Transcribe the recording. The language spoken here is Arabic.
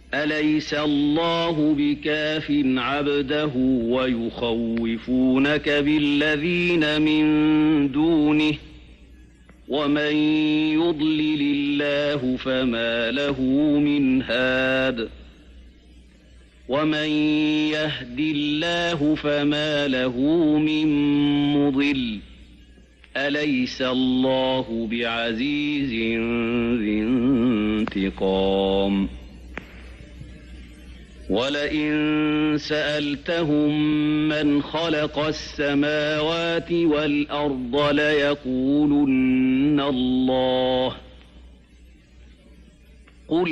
أليس الله بكاف عبده ويخوفونك بالذين من دونه ومن يضلل الله فما له من هاد ومن يهد الله فما له من مضل أليس الله بعزيز ذي انتقام ولئن سألتهم من خلق السماوات والأرض ليقولن الله